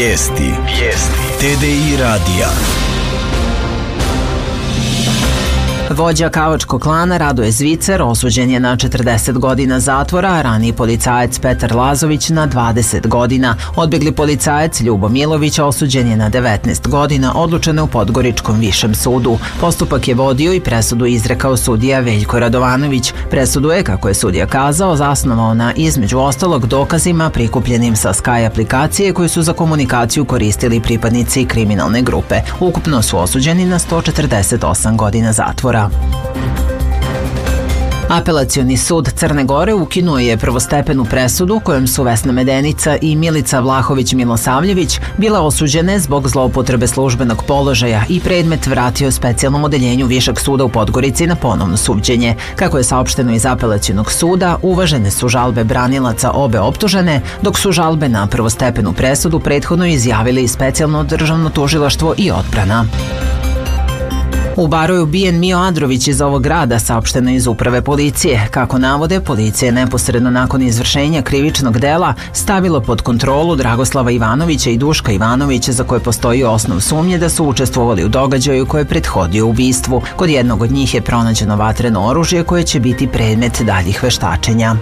Vijesti. TDI radija. Vođa kavačkog klana Radoje Zvicer osuđen je na 40 godina zatvora, a raniji policajac Petar Lazović na 20 godina. Odbjegli policajac Ljubo Milović osuđen je na 19 godina, odlučen je u Podgoričkom višem sudu. Postupak je vodio i presudu izrekao sudija Veljko Radovanović. Presudu je, kako je sudija kazao, zasnovao na, između ostalog, dokazima prikupljenim sa Sky aplikacije koju su za komunikaciju koristili pripadnici kriminalne grupe. Ukupno su osuđeni na 148 godina zatvora. Apelacioni sud Crne Gore ukinuo je prvostepenu presudu kojom su Vesna Medenica i Milica Vlahović-Milosavljević bile osuđene zbog zloupotrebe službenog položaja i predmet vratio specijalnom odeljenju Višeg suda u Podgorici na ponovno suđenje. Kako je saopšteno iz apelacionog suda, uvažene su žalbe branilaca obe optužene, dok su žalbe na prvostepenu presudu prethodno izjavili specijalno državno tužilaštvo i odbrana. U baru je ubijen Mio Adrović iz ovog grada, saopšteno iz uprave policije. Kako navode, policija je neposredno nakon izvršenja krivičnog dela stavila pod kontrolu Dragoslava Ivanovića i Duška Ivanovića, za koje postoji osnov sumnje da su učestvovali u događaju koje je prethodio ubistvu. Kod jednog od njih je pronađeno vatreno oružje koje će biti predmet daljih veštačenja.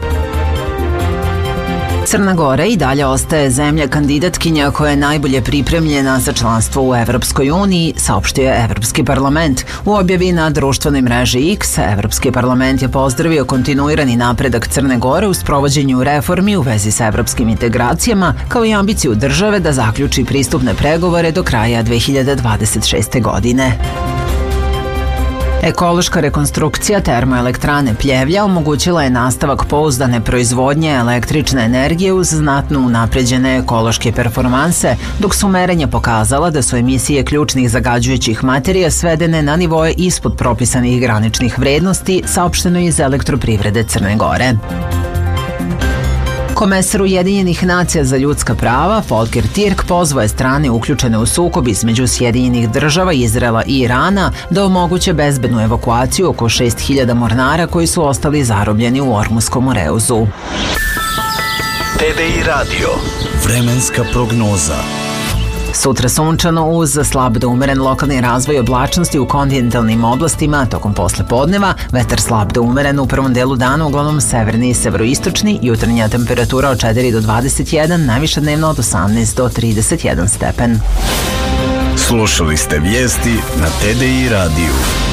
Crna Gora i dalje ostaje zemlja kandidatkinja koja je najbolje pripremljena za članstvo u Evropskoj uniji, saopštio je Evropski parlament. U objavi na društvenoj mreži X, Evropski parlament je pozdravio kontinuirani napredak Crne Gore u sprovođenju reformi u vezi sa evropskim integracijama, kao i ambiciju države da zaključi pristupne pregovore do kraja 2026. godine. Ekološka rekonstrukcija termoelektrane Pljevlja omogućila je nastavak pouzdane proizvodnje električne energije uz znatno unapređene ekološke performanse, dok su merenja pokazala da su emisije ključnih zagađujućih materija svedene na nivoe ispod propisanih graničnih vrednosti, saopšteno iz Elektroprivrede Crne Gore. Komesar Ujedinjenih nacija za ljudska prava Volker Türk pozvao je strane uključene u sukob između Sjedinjenih država, Izraela i Irana da omoguće bezbednu evakuaciju oko 6.000 mornara koji su ostali zarobljeni u Ormuskom Moreuzu. TDI radio. Vremenska prognoza. Sutra sunčano uz slab do umeren lokalni razvoj oblačnosti u kontinentalnim oblastima tokom poslepodneva, vetar slab do umeren u prvom delu dana, uglavnom severni i severoistočni, jutarnja temperatura od 4 do 21, najviša dnevno od 18 do 31 stepen. Slušali ste vijesti na TDI radiju.